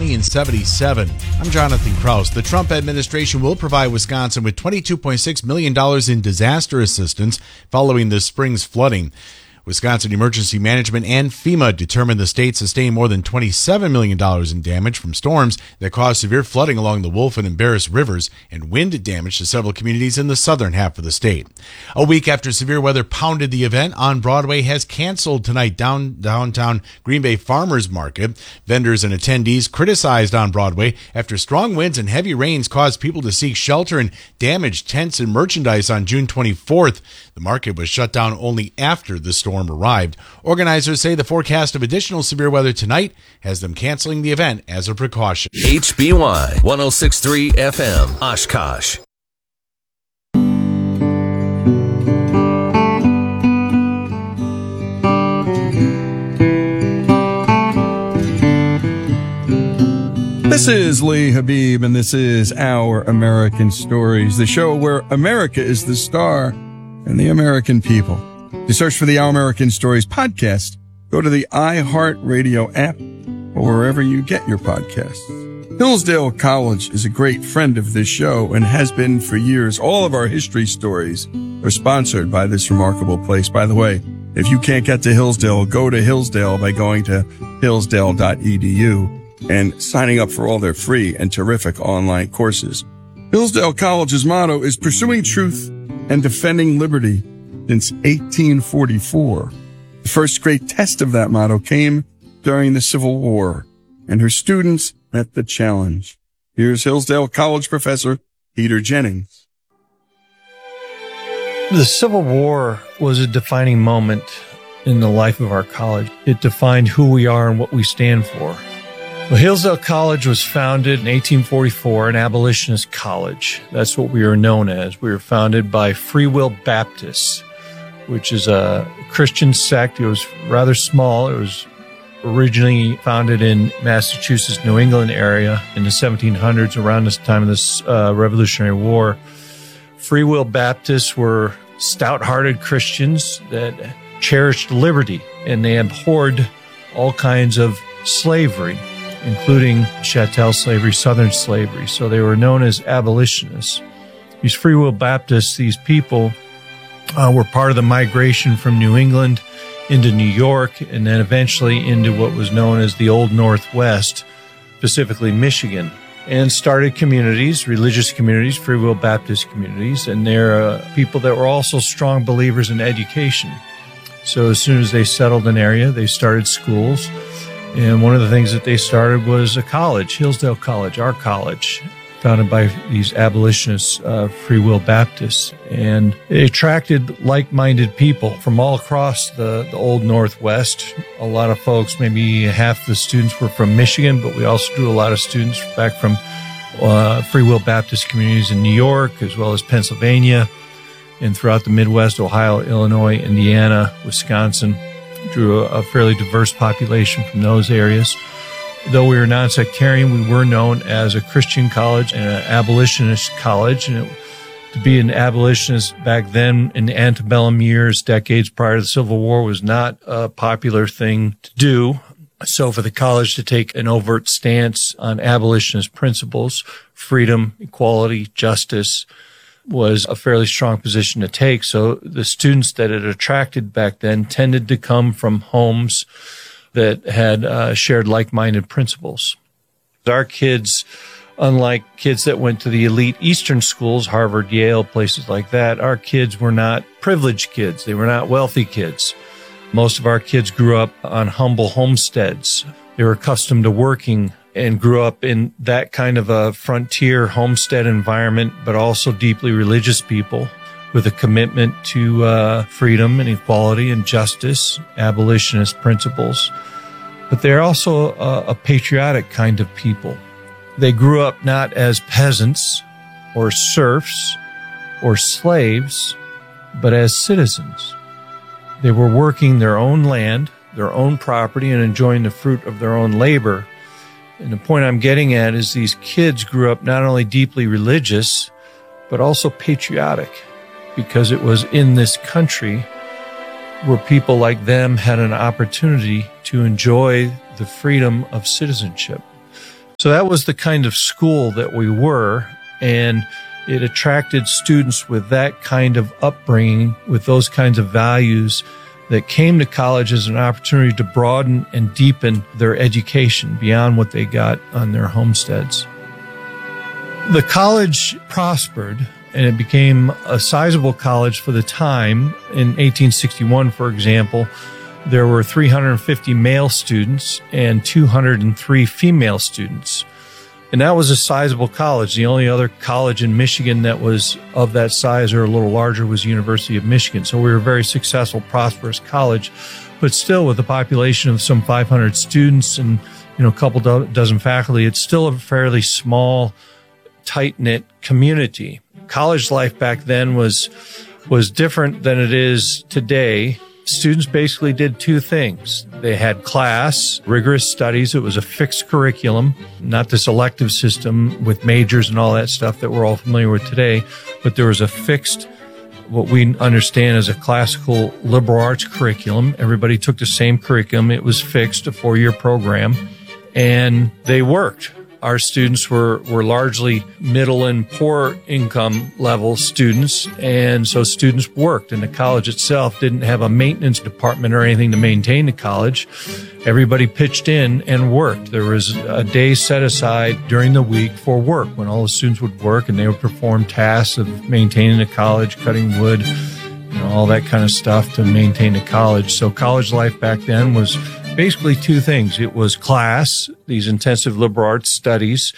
sunny and 77. I'm Jonathan Kraus. The Trump administration will provide Wisconsin with $22.6 million in disaster assistance following this spring's flooding. Wisconsin Emergency Management and FEMA determined the state sustained more than $27 million in damage from storms that caused severe flooding along the Wolf and Embarrass rivers and wind damage to several communities in the southern half of the state. A week after severe weather pounded the event, On Broadway has canceled tonight downtown Green Bay Farmers Market. Vendors and attendees criticized On Broadway after strong winds and heavy rains caused people to seek shelter and damaged tents and merchandise on June 24th. The market was shut down only after the storm arrived. Organizers say the forecast of additional severe weather tonight has them canceling the event as a precaution. HBY 106.3 FM, Oshkosh. This is Lee Habib, and this is Our American Stories, the show where America is the star and the American people. To search for the Our American Stories podcast, go to the iHeartRadio app or wherever you get your podcasts. Hillsdale College is a great friend of this show and has been for years. All of our history stories are sponsored by this remarkable place. By the way, if you can't get to Hillsdale, go to Hillsdale by going to hillsdale.edu and signing up for all their free and terrific online courses. Hillsdale College's motto is pursuing truth and defending liberty since 1844. The first great test of that motto came during the Civil War, and her students met the challenge. Here's Hillsdale College professor Peter Jennings. The Civil War was a defining moment in the life of our college. It defined who we are and what we stand for. Well, Hillsdale College was founded in 1844, an abolitionist college. That's what we are known as. We were founded by Free Will Baptists, which is a Christian sect. It was rather small. It was originally founded in Massachusetts, New England area in the 1700s, around this time of this Revolutionary War. Free Will Baptists were stout-hearted Christians that cherished liberty, and they abhorred all kinds of slavery, including chattel slavery, Southern slavery. So they were known as abolitionists. These Free Will Baptists, these people, were part of the migration from New England into New York and then eventually into what was known as the Old Northwest, specifically Michigan, and started communities, religious communities, Free Will Baptist communities, and they're people that were also strong believers in education. So as soon as they settled an area, they started schools, and one of the things that they started was a college, Hillsdale College, our college, founded by these abolitionists, Free Will Baptists. And it attracted like-minded people from all across the Old Northwest. A lot of folks, maybe half the students were from Michigan, but we also drew a lot of students back from Free Will Baptist communities in New York, as well as Pennsylvania, and throughout the Midwest, Ohio, Illinois, Indiana, Wisconsin. Drew a fairly diverse population from those areas. Though we were non-sectarian, we were known as a Christian college and an abolitionist college. And to be an abolitionist back then in the antebellum years, decades prior to the Civil War, was not a popular thing to do. So for the college to take an overt stance on abolitionist principles, freedom, equality, justice, was a fairly strong position to take. So the students that it attracted back then tended to come from homes that had shared like-minded principles. Our kids, unlike kids that went to the elite Eastern schools, Harvard, Yale, places like that, our kids were not privileged kids. They were not wealthy kids. Most of our kids grew up on humble homesteads. They were accustomed to working and grew up in that kind of a frontier homestead environment, but also deeply religious people with a commitment to freedom and equality and justice, abolitionist principles. But they're also a patriotic kind of people. They grew up not as peasants or serfs or slaves, but as citizens. They were working their own land, their own property, and enjoying the fruit of their own labor. And the point I'm getting at is these kids grew up not only deeply religious, but also patriotic, because it was in this country where people like them had an opportunity to enjoy the freedom of citizenship. So that was the kind of school that we were, and it attracted students with that kind of upbringing, with those kinds of values, that came to college as an opportunity to broaden and deepen their education beyond what they got on their homesteads. The college prospered, and it became a sizable college for the time. In 1861, for example, there were 350 male students and 203 female students. And that was a sizable college. The only other college in Michigan that was of that size or a little larger was University of Michigan. So we were a very successful, prosperous college, but still with a population of some 500 students and, a couple dozen faculty, it's still a fairly small, tight-knit community. College life back then was different than it is today. Students basically did two things. They had class, rigorous studies. It was a fixed curriculum, not this elective system with majors and all that stuff that we're all familiar with today, but there was a fixed, what we understand as a classical liberal arts curriculum. Everybody took the same curriculum. It was fixed, a 4-year program, and they worked. Our students were largely middle and poor income level students, and so students worked, and the college itself didn't have a maintenance department or anything to maintain the college. Everybody pitched in and worked. There was a day set aside during the week for work when all the students would work, and they would perform tasks of maintaining the college, cutting wood, all that kind of stuff to maintain the college. So college life back then was basically two things. It was class, these intensive liberal arts studies,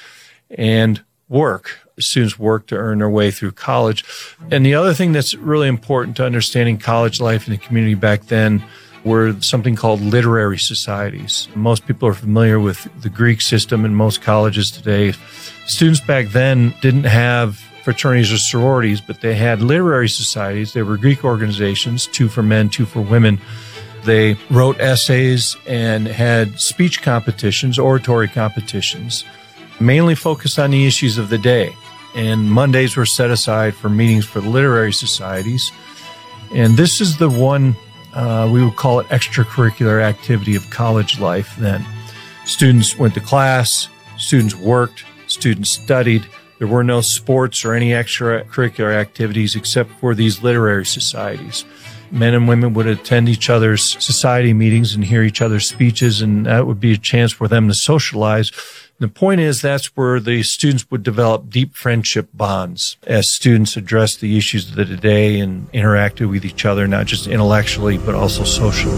and work. Students worked to earn their way through college. And the other thing that's really important to understanding college life in the community back then were something called literary societies. Most people are familiar with the Greek system in most colleges today. Students back then didn't have fraternities or sororities, but they had literary societies. They were Greek organizations, 2 for men, 2 for women. They wrote essays and had speech competitions, oratory competitions, mainly focused on the issues of the day. And Mondays were set aside for meetings for the literary societies. And this is the one, we would call it extracurricular activity of college life then. Students went to class, students worked, students studied. There were no sports or any extracurricular activities except for these literary societies. Men and women would attend each other's society meetings and hear each other's speeches, and that would be a chance for them to socialize. The point is that's where the students would develop deep friendship bonds as students addressed the issues of the day and interacted with each other, not just intellectually, but also socially.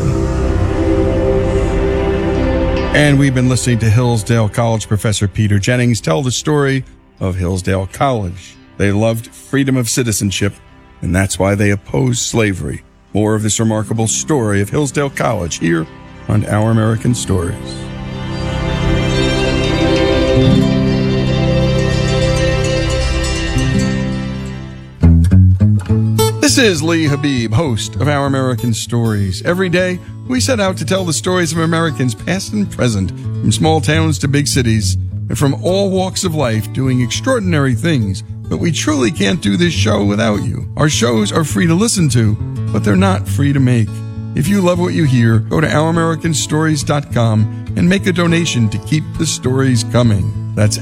And we've been listening to Hillsdale College professor Peter Jennings tell the story of Hillsdale College. They loved freedom of citizenship, and that's why they opposed slavery. More of this remarkable story of Hillsdale College here on Our American Stories. This is Lee Habib, host of Our American Stories. Every day, we set out to tell the stories of Americans past and present, from small towns to big cities, and from all walks of life doing extraordinary things. But we truly can't do this show without you. Our shows are free to listen to, but they're not free to make. If you love what you hear, go to OurAmericanStories.com and make a donation to keep the stories coming. That's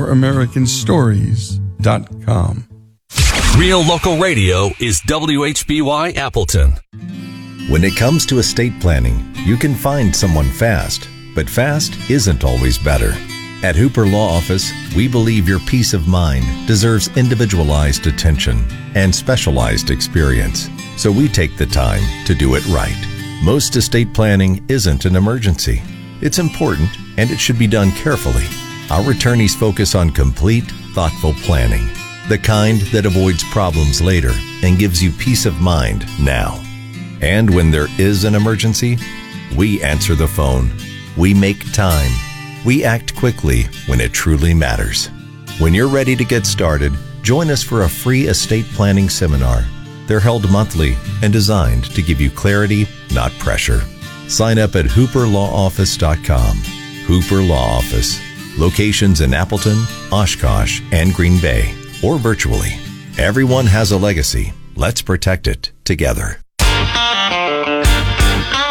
OurAmericanStories.com. Real local radio is WHBY Appleton. When it comes to estate planning, you can find someone fast, but fast isn't always better. At Hooper Law Office, we believe your peace of mind deserves individualized attention and specialized experience, so we take the time to do it right. Most estate planning isn't an emergency. It's important, and it should be done carefully. Our attorneys focus on complete, thoughtful planning, the kind that avoids problems later and gives you peace of mind now. And when there is an emergency, we answer the phone. We make time. We act quickly when it truly matters. When you're ready to get started, join us for a free estate planning seminar. They're held monthly and designed to give you clarity, not pressure. Sign up at HooperLawOffice.com. Hooper Law Office. Locations in Appleton, Oshkosh, and Green Bay, or virtually. Everyone has a legacy. Let's protect it together.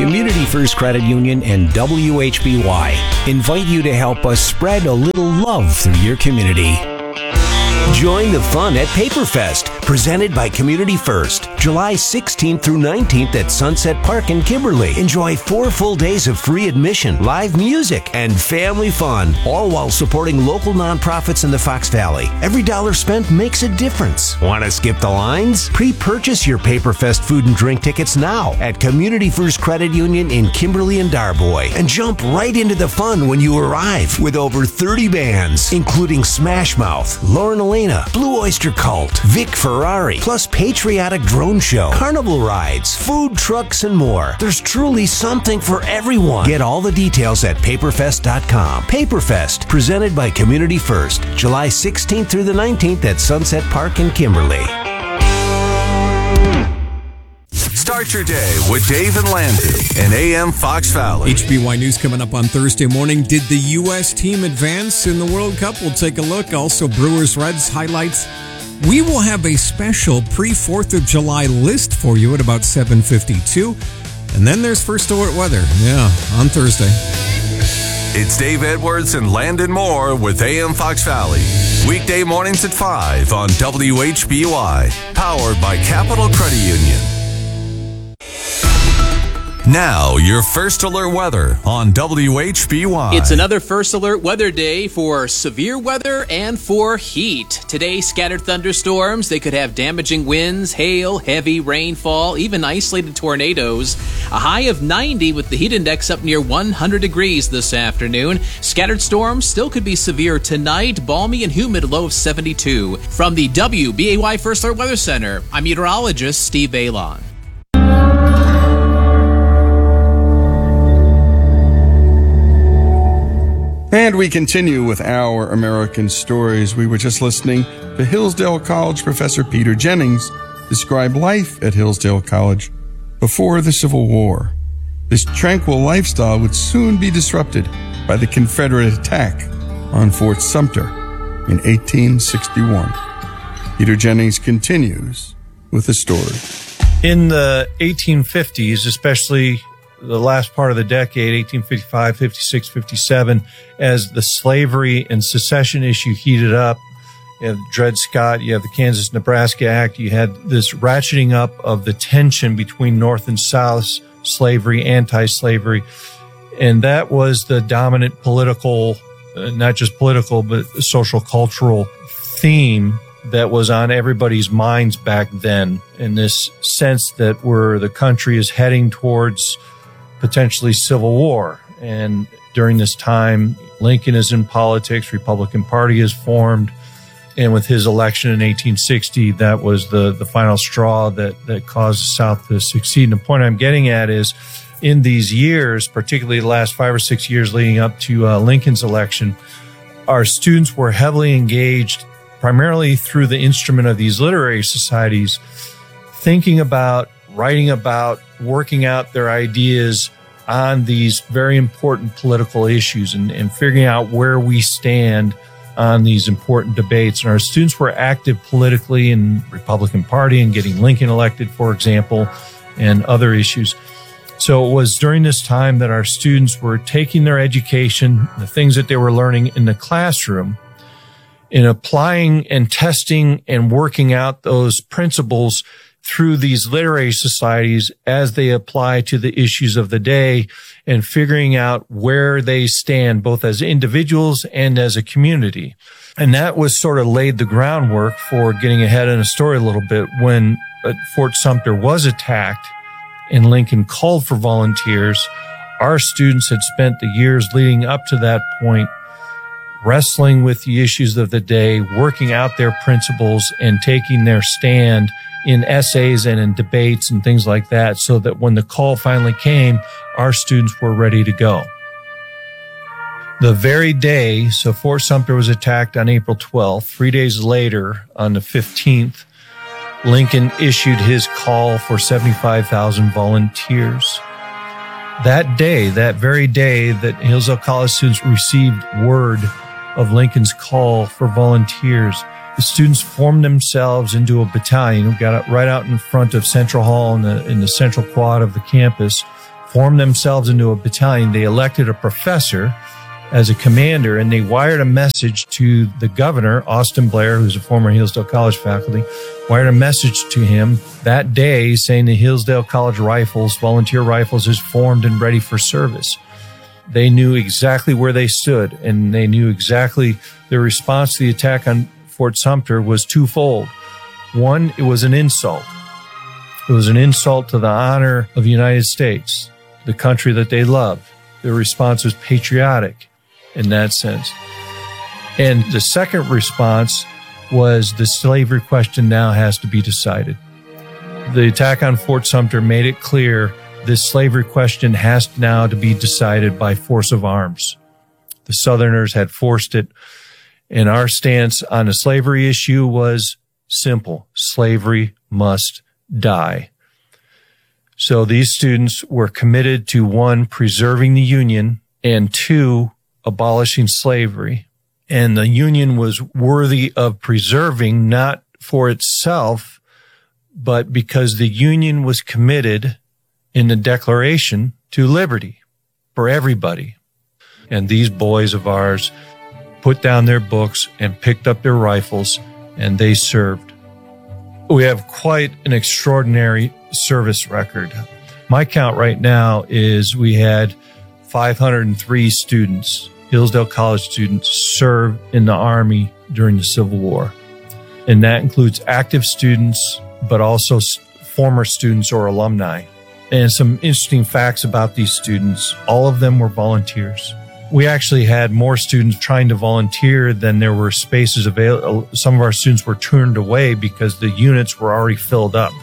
Community First Credit Union and WHBY invite you to help us spread a little love through your community. Join the fun at Paperfest, presented by Community First, July 16th through 19th at Sunset Park in Kimberly. Enjoy 4 full days of free admission, live music, and family fun, all while supporting local nonprofits in the Fox Valley. Every dollar spent makes a difference. Want to skip the lines? Pre-purchase your Paperfest food and drink tickets now at Community First Credit Union in Kimberly and Darboy, and jump right into the fun when you arrive with over 30 bands, including Smash Mouth, Lauren Elena, Blue Oyster Cult, Vic Ferrari, plus Patriotic Drone Show, carnival rides, food trucks, and more. There's truly something for everyone. Get all the details at paperfest.com. Paperfest, presented by Community First, July 16th through the 19th at Sunset Park in Kimberly. Start your day with Dave and Landon and AM Fox Valley. HBY News coming up on Thursday morning. Did the U.S. team advance in the World Cup? We'll take a look. Also, Brewers Reds highlights. We will have a special pre-4th of July list for you at about 7:52. And then there's First Alert weather. Yeah, on Thursday. It's Dave Edwards and Landon Moore with AM Fox Valley. Weekday mornings at 5 on WHBY. Powered by Capital Credit Union. Now, your First Alert weather on WHBY. It's another First Alert weather day for severe weather and for heat. Today, scattered thunderstorms. They could have damaging winds, hail, heavy rainfall, even isolated tornadoes. A high of 90 with the heat index up near 100 degrees this afternoon. Scattered storms still could be severe tonight. Balmy and humid, low of 72. From the WBAY First Alert Weather Center, I'm meteorologist Steve Balon. And we continue with our American stories. We were just listening to Hillsdale College professor Peter Jennings describe life at Hillsdale College before the Civil War. This tranquil lifestyle would soon be disrupted by the Confederate attack on Fort Sumter in 1861. Peter Jennings continues with the story. In the 1850s, especially the last part of the decade, 1855, 56, 57, as the slavery and secession issue heated up, you have Dred Scott, you have the Kansas-Nebraska Act, you had this ratcheting up of the tension between North and South, slavery, anti-slavery, and that was the dominant political, not just political, but social cultural theme that was on everybody's minds back then, in this sense that the country is heading towards potentially civil war. And during this time, Lincoln is in politics, Republican Party is formed, and with his election in 1860, that was the final straw that caused the South to succeed. And the point I'm getting at is, in these years, particularly the last 5 or 6 years leading up to Lincoln's election, our students were heavily engaged, primarily through the instrument of these literary societies, thinking about, writing about, working out their ideas on these very important political issues and figuring out where we stand on these important debates. And our students were active politically in the Republican Party and getting Lincoln elected, for example, and other issues. So it was during this time that our students were taking their education, the things that they were learning in the classroom, and applying and testing and working out those principles through these literary societies as they apply to the issues of the day, and figuring out where they stand both as individuals and as a community. And that was sort of laid the groundwork for getting ahead in a story a little bit. When Fort Sumter was attacked and Lincoln called for volunteers, our students had spent the years leading up to that point wrestling with the issues of the day, working out their principles, and taking their stand in essays and in debates and things like that, so that when the call finally came, our students were ready to go. The very day, so Fort Sumter was attacked on April 12th. 3 days later, on the 15th, Lincoln issued his call for 75,000 volunteers. That day, that very day that Hillsdale College students received word of Lincoln's call for volunteers, the students formed themselves into a battalion, got right out in front of Central Hall in the central quad of the campus, formed themselves into a battalion. They elected a professor as a commander, and they wired a message to the governor, Austin Blair, who's a former Hillsdale College faculty, wired a message to him that day saying the Hillsdale College Rifles, volunteer rifles, is formed and ready for service. They knew exactly where they stood, and they knew exactly their response to the attack on Fort Sumter was twofold. One, it was an insult. It was an insult to the honor of the United States, the country that they loved. Their response was patriotic in that sense. And the second response was the slavery question now has to be decided. The attack on Fort Sumter made it clear this slavery question has now to be decided by force of arms. The Southerners had forced it, and our stance on the slavery issue was simple. Slavery must die. So these students were committed to, one, preserving the Union, and two, abolishing slavery. And the Union was worthy of preserving, not for itself, but because the Union was committed in the Declaration to liberty for everybody. And these boys of ours put down their books and picked up their rifles, and they served. We have quite an extraordinary service record. My count right now is we had 503 students, Hillsdale College students, serve in the Army during the Civil War. And that includes active students, but also former students or alumni. And some interesting facts about these students. All of them were volunteers. We actually had more students trying to volunteer than there were spaces available. Some of our students were turned away because the units were already filled up.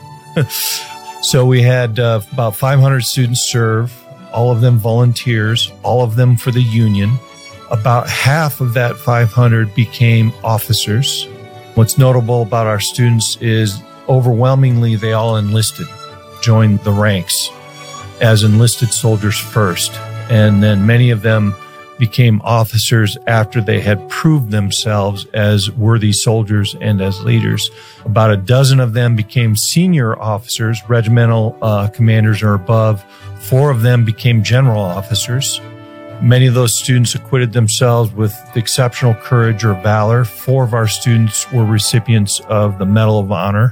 So we had about 500 students serve, all of them volunteers, all of them for the Union. About half of that 500 became officers. What's notable about our students is overwhelmingly they all enlisted, joined the ranks as enlisted soldiers first. And then many of them became officers after they had proved themselves as worthy soldiers and as leaders. About a dozen of them became senior officers, regimental commanders or above. 4 of them became general officers. Many of those students acquitted themselves with exceptional courage or valor. 4 of our students were recipients of the Medal of Honor.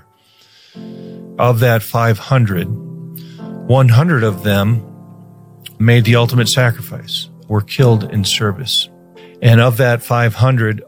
Of that 500, 100 of them made the ultimate sacrifice, were killed in service. And of that 500,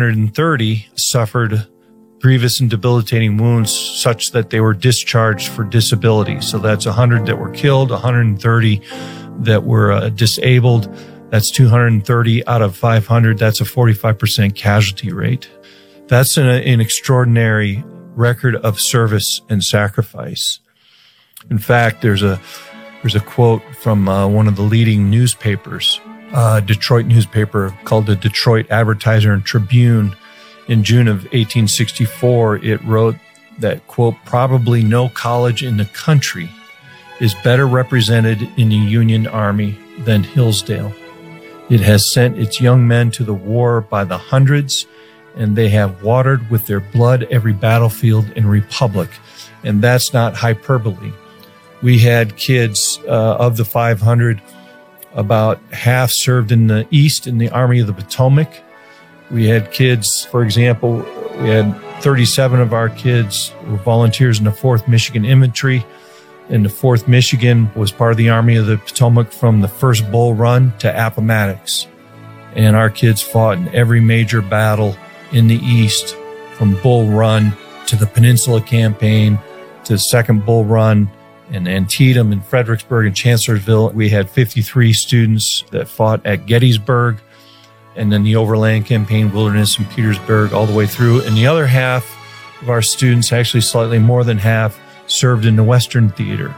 130 suffered grievous and debilitating wounds such that they were discharged for disability. So that's 100 that were killed, 130 that were disabled. That's 230 out of 500. That's a 45% casualty rate. That's an extraordinary record of service and sacrifice. In fact, there's a quote from one of the leading newspapers, Detroit newspaper called the Detroit Advertiser and Tribune. In June of 1864, it wrote that, quote, probably no college in the country is better represented in the Union Army than Hillsdale. It has sent its young men to the war by the hundreds, and they have watered with their blood every battlefield and republic. And that's not hyperbole. We had kids of the 500, about half served in the East in the Army of the Potomac. We had kids, for example, we had 37 of our kids were volunteers in the 4th Michigan Infantry. And the 4th Michigan was part of the Army of the Potomac from the first Bull Run to Appomattox. And our kids fought in every major battle in the East, from Bull Run to the Peninsula Campaign to the Second Bull Run and Antietam and Fredericksburg and Chancellorsville. We had 53 students that fought at Gettysburg, and then the Overland Campaign, Wilderness, and Petersburg all the way through. And the other half of our students, actually slightly more than half, served in the Western Theater.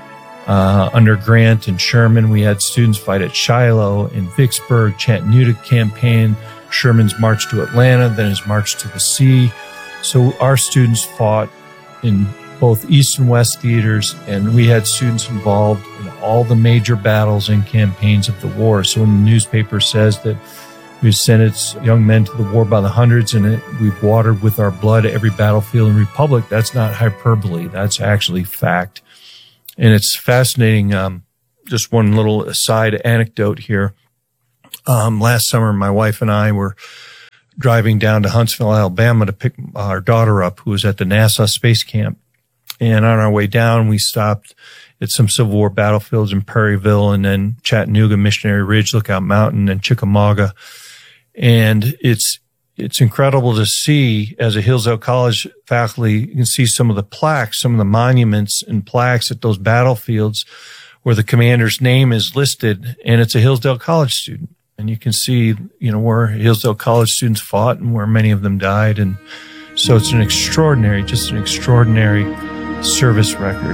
Under Grant and Sherman, we had students fight at Shiloh and Vicksburg, Chattanooga Campaign, Sherman's march to Atlanta, then his march to the sea. So our students fought in both East and West theaters, and we had students involved in all the major battles and campaigns of the war. So when the newspaper says that we've sent its young men to the war by the hundreds and we've watered with our blood every battlefield and republic, that's not hyperbole. That's actually fact. And it's fascinating. just one little aside anecdote here. Last summer, my wife and I were driving down to Huntsville, Alabama to pick our daughter up, who was at the NASA Space Camp. And on our way down, we stopped at some Civil War battlefields in Perryville and then Chattanooga, Missionary Ridge, Lookout Mountain, and Chickamauga. And it's incredible to see, as a Hillsdale College faculty, you can see some of the plaques, some of the monuments and plaques at those battlefields where the commander's name is listed, and it's a Hillsdale College student. And you can see, where Hillsdale College students fought and where many of them died. And so it's just an extraordinary service record.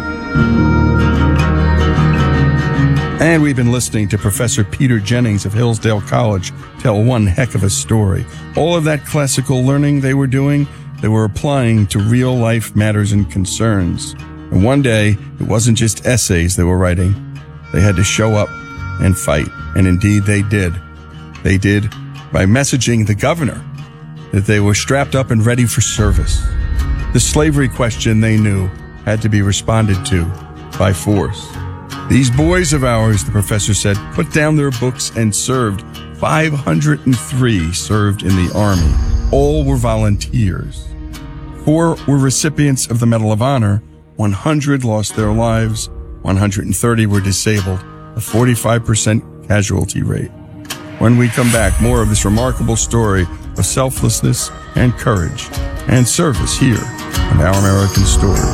And we've been listening to Professor Peter Jennings of Hillsdale College tell one heck of a story. All of that classical learning they were doing, they were applying to real life matters and concerns. And one day, it wasn't just essays they were writing. They had to show up and fight. And indeed they did. They did by messaging the governor that they were strapped up and ready for service. The slavery question, they knew, had to be responded to by force. These boys of ours, the professor said, put down their books and served. 503 served in the Army. All were volunteers. 4 were recipients of the Medal of Honor. 100 lost their lives. 130 were disabled, a 45% casualty rate. When we come back, more of this remarkable story of selflessness and courage and service here on Our American Stories.